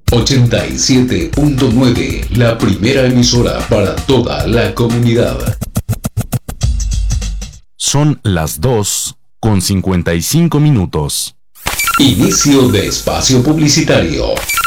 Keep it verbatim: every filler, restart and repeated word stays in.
ochenta y siete punto nueve, la primera emisora para toda la comunidad. Son las dos con cincuenta y cinco minutos. Inicio de espacio publicitario.